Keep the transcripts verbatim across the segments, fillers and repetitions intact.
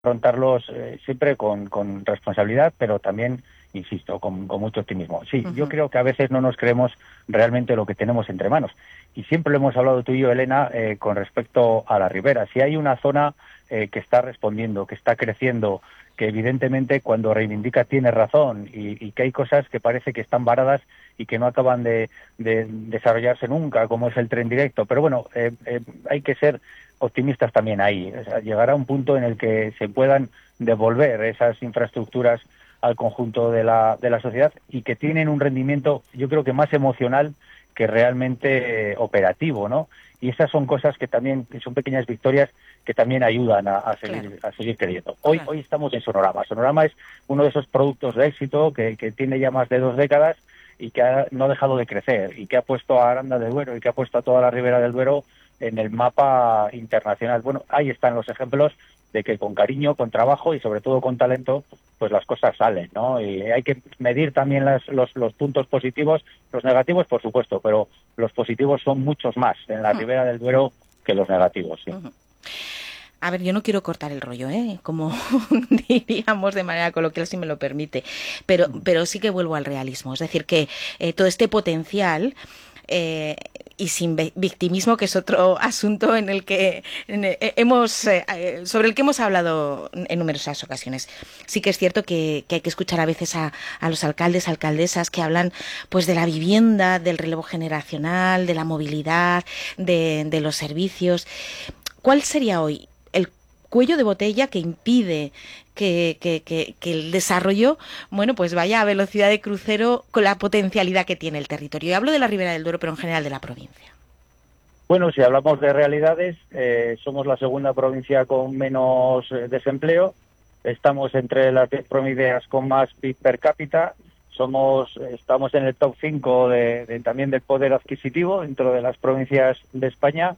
afrontarlos eh, siempre con, con responsabilidad, pero también, insisto, con, con mucho optimismo. Sí, uh-huh. Yo creo que a veces no nos creemos realmente lo que tenemos entre manos. Y siempre lo hemos hablado tú y yo, Elena, eh, con respecto a la ribera. Si hay una zona eh, que está respondiendo, que está creciendo, que evidentemente cuando reivindica tiene razón y, y que hay cosas que parece que están varadas y que no acaban de, de desarrollarse nunca, como es el tren directo. Pero bueno, eh, eh, hay que ser optimistas también ahí. O sea, llegará un punto en el que se puedan devolver esas infraestructuras al conjunto de la, de la sociedad y que tienen un rendimiento, yo creo que más emocional que realmente eh, operativo, ¿no? Y esas son cosas que también, que son pequeñas victorias que también ayudan a, a seguir claro. a seguir creyendo. Hoy claro. hoy estamos en Sonorama. Sonorama es uno de esos productos de éxito que, que tiene ya más de dos décadas y que ha, no ha dejado de crecer y que ha puesto a Aranda de Duero y que ha puesto a toda la Ribera del Duero en el mapa internacional. Bueno, ahí están los ejemplos de que con cariño, con trabajo y sobre todo con talento, pues las cosas salen, ¿no? Y hay que medir también las, los, los puntos positivos, los negativos, por supuesto, pero los positivos son muchos más en la uh-huh. Ribera del Duero que los negativos, sí. Uh-huh. A ver, yo no quiero cortar el rollo, ¿eh? Como diríamos de manera coloquial, si me lo permite, pero, pero sí que vuelvo al realismo. Es decir, que eh, todo este potencial... Eh, y sin victimismo, que es otro asunto en el que en, eh, hemos eh, sobre el que hemos hablado en numerosas ocasiones. Sí que es cierto que, que hay que escuchar a veces a, a los alcaldes, alcaldesas que hablan pues de la vivienda, del relevo generacional, de la movilidad, de, de los servicios. ¿Cuál sería hoy el cuello de botella que impide que, que, que, que el desarrollo, bueno, pues vaya a velocidad de crucero con la potencialidad que tiene el territorio? Y hablo de la Ribera del Duero, pero en general de la provincia. Bueno, si hablamos de realidades, eh, somos la segunda provincia con menos eh, desempleo, estamos entre las diez provincias con más P I B per cápita, somos, estamos en el top cinco de, de, también del poder adquisitivo dentro de las provincias de España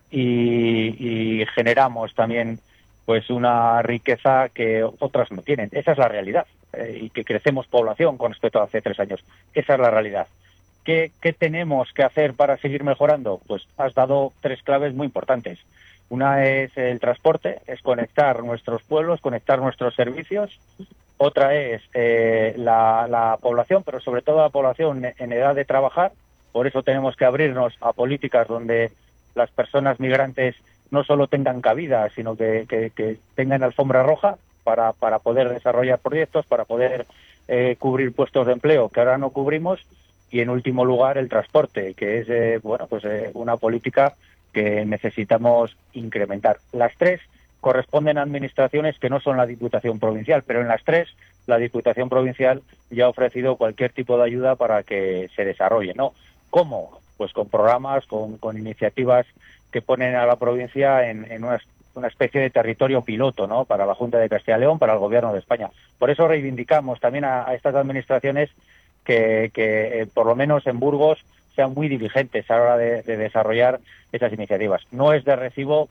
y, y generamos también pues una riqueza que otras no tienen. Esa es la realidad. Eh, y que crecemos población con respecto a hace tres años. Esa es la realidad. ¿Qué, ¿Qué tenemos que hacer para seguir mejorando? Pues has dado tres claves muy importantes. Una es el transporte, es conectar nuestros pueblos, conectar nuestros servicios. Otra es eh, la, la población, pero sobre todo la población en edad de trabajar. Por eso tenemos que abrirnos a políticas donde las personas migrantes no solo tengan cabida, sino que, que, que tengan alfombra roja para, para poder desarrollar proyectos, para poder eh, cubrir puestos de empleo que ahora no cubrimos. Y en último lugar, el transporte, que es eh, bueno pues eh, una política que necesitamos incrementar. Las tres corresponden a administraciones que no son la Diputación Provincial, pero en las tres la Diputación Provincial ya ha ofrecido cualquier tipo de ayuda para que se desarrolle, ¿no? ¿Cómo? Pues con programas, con, con iniciativas que ponen a la provincia en, en una, una especie de territorio piloto, ¿no? Para la Junta de Castilla y León, para el Gobierno de España. Por eso reivindicamos también a, a estas administraciones que, que eh, por lo menos en Burgos sean muy diligentes a la hora de, de desarrollar esas iniciativas. No es de recibo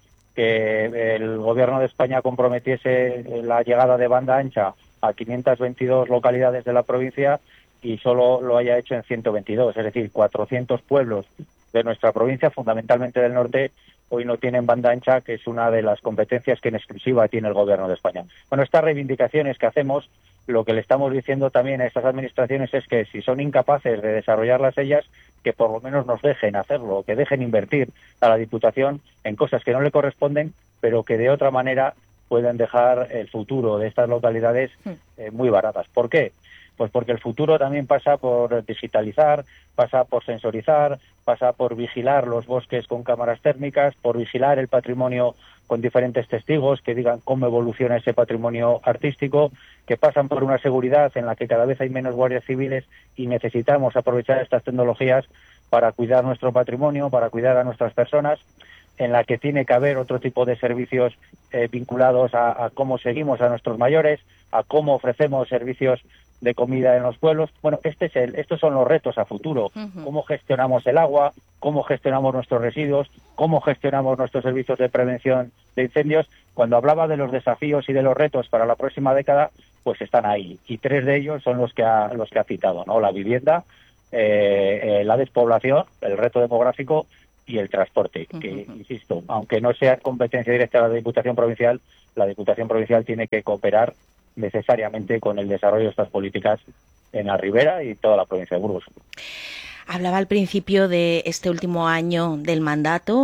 que el Gobierno de España comprometiese la llegada de banda ancha a quinientas veintidós localidades de la provincia y solo lo haya hecho en ciento veintidós, es decir, cuatrocientos pueblos de nuestra provincia, fundamentalmente del norte, hoy no tienen banda ancha, que es una de las competencias que en exclusiva tiene el Gobierno de España. Bueno, estas reivindicaciones que hacemos, lo que le estamos diciendo también a estas administraciones es que si son incapaces de desarrollarlas ellas, que por lo menos nos dejen hacerlo, que dejen invertir a la Diputación en cosas que no le corresponden, pero que de otra manera pueden dejar el futuro de estas localidades eh, muy baratas. ¿Por qué? Pues porque el futuro también pasa por digitalizar, pasa por sensorizar, pasa por vigilar los bosques con cámaras térmicas, por vigilar el patrimonio con diferentes testigos que digan cómo evoluciona ese patrimonio artístico, que pasan por una seguridad en la que cada vez hay menos guardias civiles y necesitamos aprovechar estas tecnologías para cuidar nuestro patrimonio, para cuidar a nuestras personas, en la que tiene que haber otro tipo de servicios eh, vinculados a, a cómo seguimos a nuestros mayores, a cómo ofrecemos servicios de comida en los pueblos. Bueno, este es el, estos son los retos a futuro. Uh-huh. Cómo gestionamos el agua, cómo gestionamos nuestros residuos, cómo gestionamos nuestros servicios de prevención de incendios. Cuando hablaba de los desafíos y de los retos para la próxima década, pues están ahí. Y tres de ellos son los que ha, los que ha citado, ¿no? La vivienda, eh, eh, la despoblación, el reto demográfico y el transporte, que, insisto, aunque no sea competencia directa de la Diputación Provincial, la Diputación Provincial tiene que cooperar necesariamente con el desarrollo de estas políticas en la Ribera y toda la provincia de Burgos. Hablaba al principio de este último año del mandato,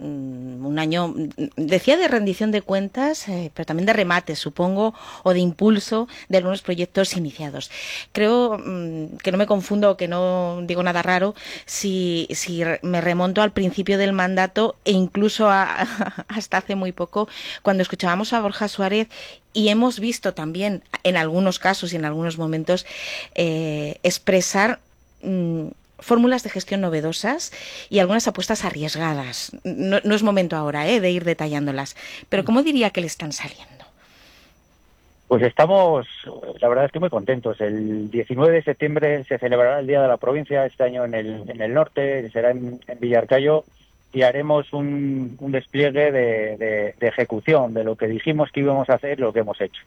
un año, decía, de rendición de cuentas, eh, pero también de remate, supongo, o de impulso de algunos proyectos iniciados. Creo mmm, que no me confundo, que no digo nada raro, si, si me remonto al principio del mandato e incluso a, hasta hace muy poco, cuando escuchábamos a Borja Suárez y hemos visto también, en algunos casos y en algunos momentos, eh, expresar mmm, fórmulas de gestión novedosas y algunas apuestas arriesgadas. No, no es momento ahora ¿eh? de ir detallándolas, pero ¿cómo diría que le están saliendo? Pues estamos, la verdad es que muy contentos. El diecinueve de septiembre se celebrará el Día de la Provincia, este año en el, en el norte, será en, en Villarcayo, y haremos un, un despliegue de, de, de ejecución de lo que dijimos que íbamos a hacer y lo que hemos hecho.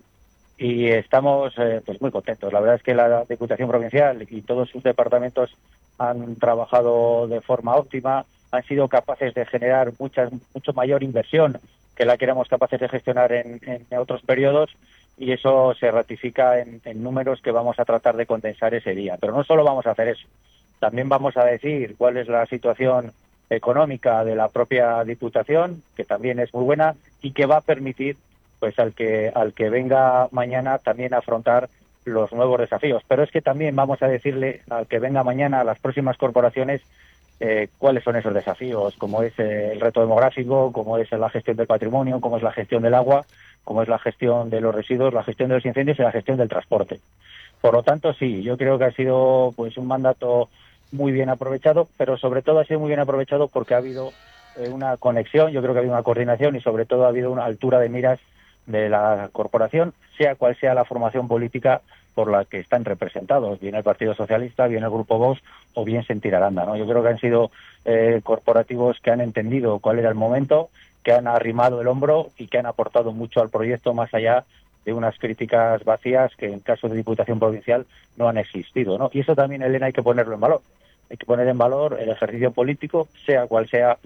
Y estamos eh, pues muy contentos. La verdad es que la Diputación Provincial y todos sus departamentos han trabajado de forma óptima, han sido capaces de generar mucha, mucho mayor inversión que la que éramos capaces de gestionar en, en otros periodos, y eso se ratifica en, en números que vamos a tratar de condensar ese día. Pero no solo vamos a hacer eso, también vamos a decir cuál es la situación económica de la propia Diputación, que también es muy buena y que va a permitir pues al que al que venga mañana también afrontar los nuevos desafíos. Pero es que también vamos a decirle al que venga mañana, a las próximas corporaciones, eh, cuáles son esos desafíos, como es eh, el reto demográfico, como es la gestión del patrimonio, como es la gestión del agua, como es la gestión de los residuos, la gestión de los incendios y la gestión del transporte. Por lo tanto, sí, yo creo que ha sido pues un mandato muy bien aprovechado, pero sobre todo ha sido muy bien aprovechado porque ha habido eh, una conexión, yo creo que ha habido una coordinación y sobre todo ha habido una altura de miras de la corporación, sea cual sea la formación política por la que están representados, bien el Partido Socialista, bien el Grupo Vox o bien Sentir Aranda, ¿no? Yo creo que han sido eh, corporativos que han entendido cuál era el momento, que han arrimado el hombro y que han aportado mucho al proyecto, más allá de unas críticas vacías que en caso de Diputación Provincial no han existido, ¿no? Y eso también, Elena, hay que ponerlo en valor. Hay que poner en valor el ejercicio político, sea cual sea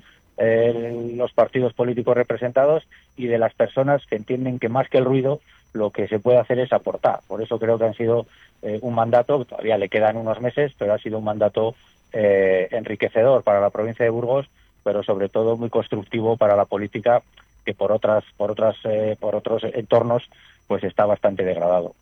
eh, los partidos políticos representados, y de las personas que entienden que más que el ruido lo que se puede hacer es aportar. Por eso creo que han sido eh, un mandato, todavía le quedan unos meses, pero ha sido un mandato eh, enriquecedor para la provincia de Burgos, pero sobre todo muy constructivo para la política, que por otras por otras eh, por otros entornos pues está bastante degradado.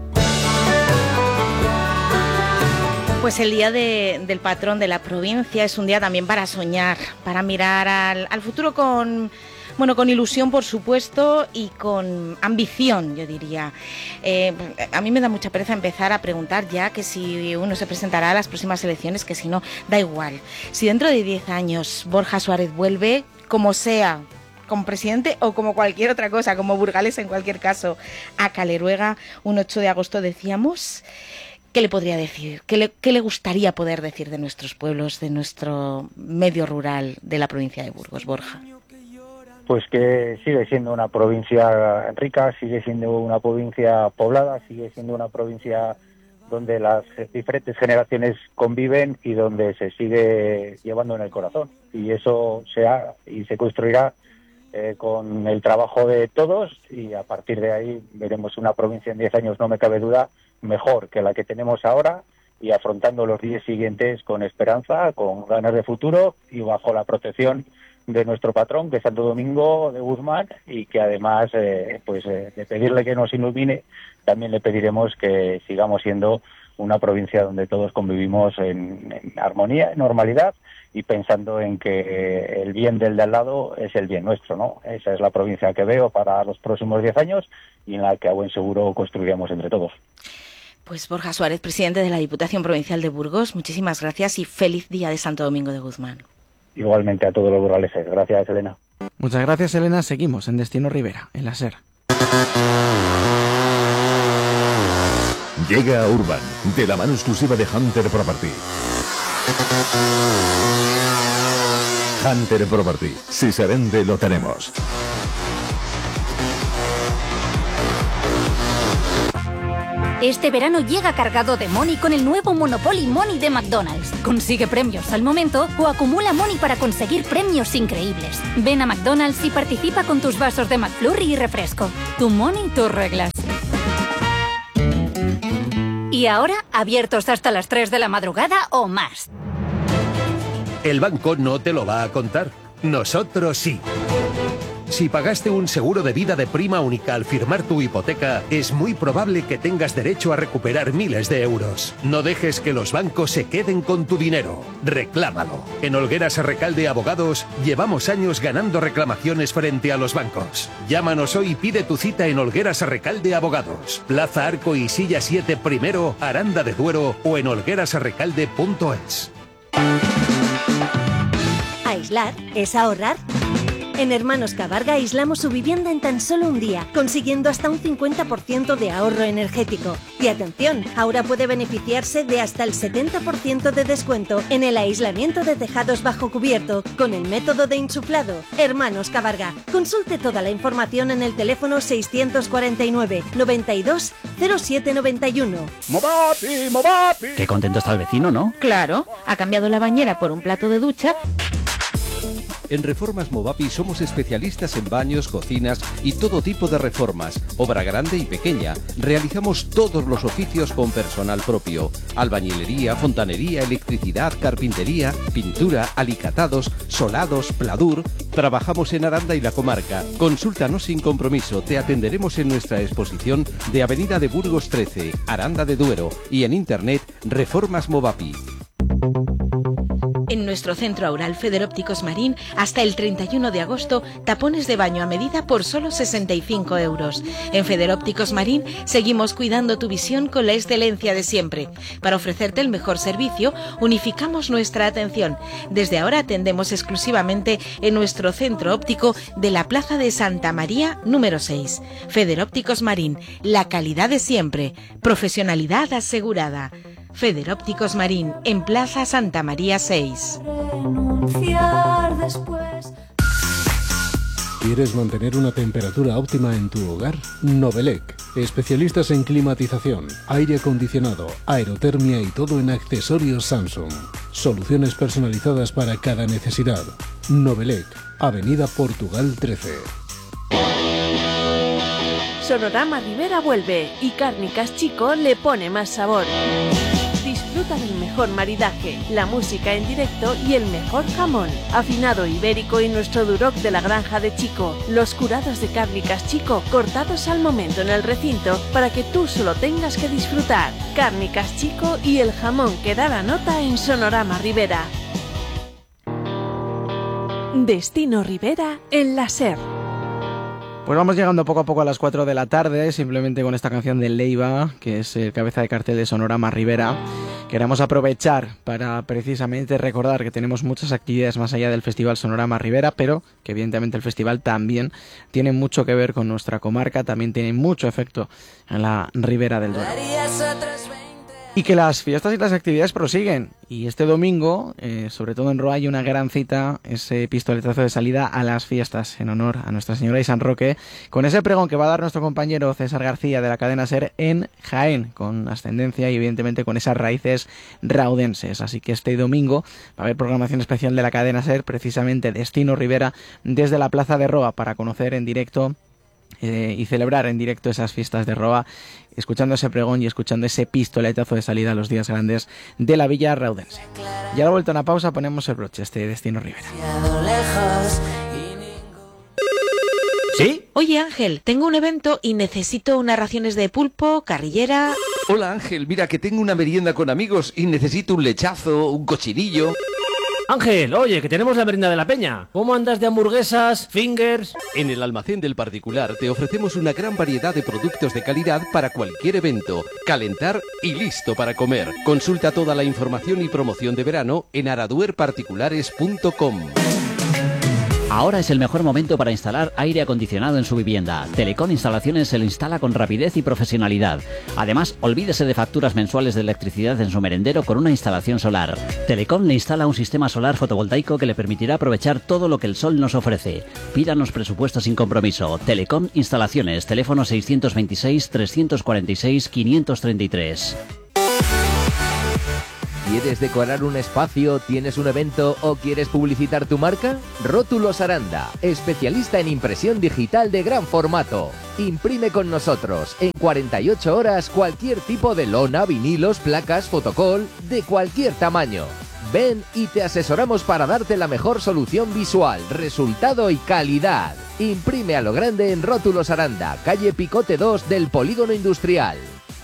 Pues el día de, del patrón de la provincia es un día también para soñar, para mirar al, al futuro con, bueno, con ilusión, por supuesto, y con ambición, yo diría. Eh, a mí me da mucha pereza empezar a preguntar ya que si uno se presentará a las próximas elecciones, que si no, da igual. Si dentro de diez años Borja Suárez vuelve, como sea, como presidente o como cualquier otra cosa, como burgalés en cualquier caso, a Caleruega, un ocho de agosto decíamos, ¿qué le podría decir? ¿Qué le, qué le gustaría poder decir de nuestros pueblos, de nuestro medio rural de la provincia de Burgos, Borja? Pues que sigue siendo una provincia rica, sigue siendo una provincia poblada, sigue siendo una provincia donde las diferentes generaciones conviven y donde se sigue llevando en el corazón. Y eso se ha y se construirá eh, con el trabajo de todos, y a partir de ahí veremos una provincia en diez años, no me cabe duda, mejor que la que tenemos ahora, y afrontando los diez siguientes con esperanza, con ganas de futuro y bajo la protección de nuestro patrón, que es Santo Domingo de Guzmán, y que además eh, pues eh, de pedirle que nos ilumine, también le pediremos que sigamos siendo una provincia donde todos convivimos en, en armonía, en normalidad, y pensando en que eh, el bien del de al lado es el bien nuestro, ¿no? Esa es la provincia que veo para los próximos diez años y en la que a buen seguro construiremos entre todos. Pues Borja Suárez, presidente de la Diputación Provincial de Burgos, muchísimas gracias y feliz día de Santo Domingo de Guzmán. Igualmente a todos los burgaleses. Gracias, Elena. Muchas gracias, Elena. Seguimos en Destino Ribera, en la SER. Llega a Urban, de la mano exclusiva de Hunter Property. Hunter Property. Si se vende, lo tenemos. Este verano llega cargado de money con el nuevo Monopoly Money de McDonald's. Consigue premios al momento o acumula money para conseguir premios increíbles. Ven a McDonald's y participa con tus vasos de McFlurry y refresco. Tu money, tus reglas. Y ahora, abiertos hasta las tres de la madrugada o más. El banco no te lo va a contar. Nosotros sí. Si pagaste un seguro de vida de prima única al firmar tu hipoteca, es muy probable que tengas derecho a recuperar miles de euros. No dejes que los bancos se queden con tu dinero. Reclámalo. En Olgueras Recalde Abogados llevamos años ganando reclamaciones frente a los bancos. Llámanos hoy y pide tu cita en Olgueras Recalde Abogados. Plaza Arco y Silla siete Primero, Aranda de Duero o en olgueras recalde punto es. Aislar es ahorrar. En Hermanos Cabarga aislamos su vivienda en tan solo un día, consiguiendo hasta un cincuenta por ciento de ahorro energético. Y atención, ahora puede beneficiarse de hasta el setenta por ciento de descuento en el aislamiento de tejados bajo cubierto con el método de insuflado. Hermanos Cabarga. Consulte toda la información en el teléfono seiscientos cuarenta y nueve, noventa y dos, cero siete noventa y uno. ¡Movapi, Movapi! Qué contento está el vecino, ¿no? Claro, ha cambiado la bañera por un plato de ducha. En Reformas Movapi somos especialistas en baños, cocinas y todo tipo de reformas, obra grande y pequeña. Realizamos todos los oficios con personal propio: albañilería, fontanería, electricidad, carpintería, pintura, alicatados, solados, pladur. Trabajamos en Aranda y la comarca. Consúltanos sin compromiso, te atenderemos en nuestra exposición de Avenida de Burgos trece, Aranda de Duero, y en internet Reformas Movapi. En nuestro centro Aural Federópticos Marín, hasta el treinta y uno de agosto, tapones de baño a medida por solo sesenta y cinco euros. En Federópticos Marín seguimos cuidando tu visión con la excelencia de siempre. Para ofrecerte el mejor servicio, unificamos nuestra atención. Desde ahora atendemos exclusivamente en nuestro centro óptico de la Plaza de Santa María número seis. Federópticos Marín, la calidad de siempre, profesionalidad asegurada. Federópticos Marín, en Plaza Santa María seis. ¿Quieres mantener una temperatura óptima en tu hogar? Novelec, especialistas en climatización, aire acondicionado, aerotermia y todo en accesorios Samsung. Soluciones personalizadas para cada necesidad. Novelec, Avenida Portugal trece. Sonorama Rivera vuelve y Cárnicas Chico le pone más sabor. Disfruta del mejor maridaje, la música en directo y el mejor jamón. Afinado ibérico y nuestro duroc de la granja de Chico. Los curados de Cárnicas Chico cortados al momento en el recinto para que tú solo tengas que disfrutar. Cárnicas Chico y el jamón que da la nota en Sonorama Rivera. Destino Rivera en la SER. Pues vamos llegando poco a poco a las cuatro de la tarde, simplemente con esta canción de Leiva, que es el cabeza de cartel de Sonorama Rivera. Queremos aprovechar para precisamente recordar que tenemos muchas actividades más allá del Festival Sonorama Rivera, pero que evidentemente el festival también tiene mucho que ver con nuestra comarca, también tiene mucho efecto en la Ribera del Duero. Y que las fiestas y las actividades prosiguen. Y este domingo, eh, sobre todo en Roa, hay una gran cita, ese pistoletazo de salida a las fiestas en honor a Nuestra Señora y San Roque, con ese pregón que va a dar nuestro compañero César García de la cadena SER en Jaén, con ascendencia y evidentemente con esas raíces raudenses. Así que este domingo va a haber programación especial de la cadena SER, precisamente Destino Rivera, desde la Plaza de Roa, para conocer en directo Eh, y celebrar en directo esas fiestas de Roa, escuchando ese pregón y escuchando ese pistoletazo de salida a los días grandes de la Villa Raudense. Y a la vuelta a una pausa ponemos el broche, este Destino Rivera. ¿Sí? Oye Ángel, tengo un evento y necesito unas raciones de pulpo, carrillera... Hola Ángel, mira que tengo una merienda con amigos y necesito un lechazo, un cochinillo... Ángel, oye, que tenemos la merienda de la peña. ¿Cómo andas de hamburguesas, fingers? En el almacén del particular te ofrecemos una gran variedad de productos de calidad para cualquier evento, calentar y listo para comer. Consulta toda la información y promoción de verano en araduer particulares punto com. Ahora es el mejor momento para instalar aire acondicionado en su vivienda. Telecom Instalaciones se lo instala con rapidez y profesionalidad. Además, olvídese de facturas mensuales de electricidad en su merendero con una instalación solar. Telecom le instala un sistema solar fotovoltaico que le permitirá aprovechar todo lo que el sol nos ofrece. Pídanos presupuestos sin compromiso. Telecom Instalaciones, teléfono seiscientos veintiséis, trescientos cuarenta y seis, quinientos treinta y tres. ¿Quieres decorar un espacio, tienes un evento o quieres publicitar tu marca? Rótulos Aranda, especialista en impresión digital de gran formato. Imprime con nosotros en cuarenta y ocho horas cualquier tipo de lona, vinilos, placas, fotocol, de cualquier tamaño. Ven y te asesoramos para darte la mejor solución visual, resultado y calidad. Imprime a lo grande en Rótulos Aranda, calle Picote dos del Polígono Industrial.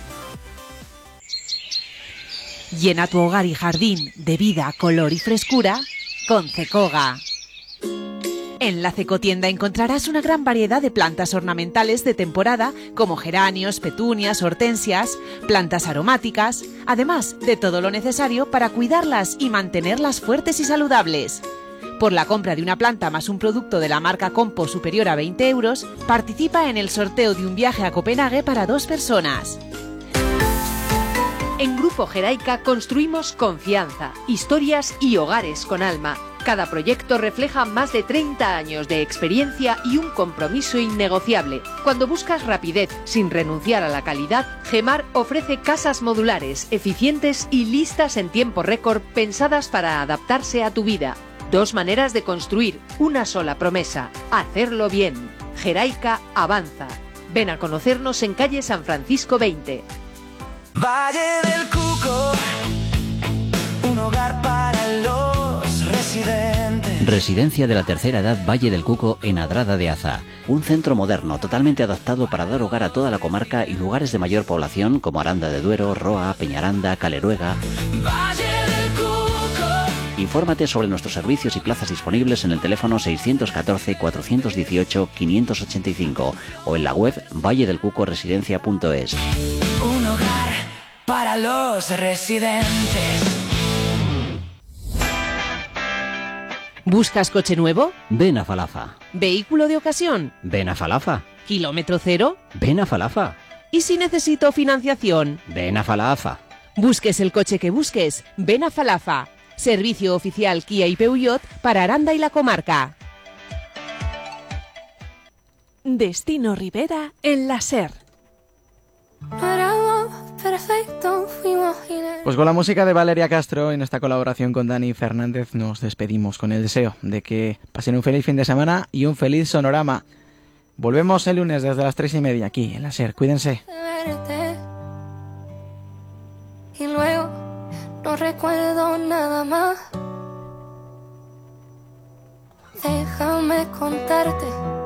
Llena tu hogar y jardín de vida, color y frescura con Cecoga. En la Cecotienda encontrarás una gran variedad de plantas ornamentales de temporada como geranios, petunias, hortensias, plantas aromáticas, además de todo lo necesario para cuidarlas y mantenerlas fuertes y saludables. Por la compra de una planta más un producto de la marca Compo superior a veinte euros, participa en el sorteo de un viaje a Copenhague para dos personas. En Grupo Geraica construimos confianza, historias y hogares con alma. Cada proyecto refleja más de treinta años de experiencia y un compromiso innegociable. Cuando buscas rapidez sin renunciar a la calidad, Gemar ofrece casas modulares, eficientes y listas en tiempo récord pensadas para adaptarse a tu vida. Dos maneras de construir una sola promesa: hacerlo bien. Geraica avanza. Ven a conocernos en calle San Francisco veinte. Valle del Cuco, un hogar para los residentes. Residencia de la tercera edad Valle del Cuco en Adrada de Aza. Un centro moderno totalmente adaptado para dar hogar a toda la comarca y lugares de mayor población como Aranda de Duero, Roa, Peñaranda, Caleruega. Valle del Cuco. Infórmate sobre nuestros servicios y plazas disponibles en el teléfono seiscientos catorce, cuatrocientos dieciocho, quinientos ochenta y cinco o en la web valle del cuco residencia punto es. Un hogar para los residentes. ¿Buscas coche nuevo? Ven a Falafa. ¿Vehículo de ocasión? Ven a Falafa. ¿Kilómetro cero? Ven a Falafa. ¿Y si necesito financiación? Ven a Falafa. Busques el coche que busques, ven a Falafa. Servicio oficial Kia y Peugeot para Aranda y la comarca. Destino Rivera en la SER. Pues con la música de Valeria Castro, en esta colaboración con Dani Fernández, nos despedimos con el deseo de que pasen un feliz fin de semana y un feliz sonorama. Volvemos el lunes desde las tres y media aquí en la SER. Cuídense. Y luego no recuerdo nada más. Déjame contarte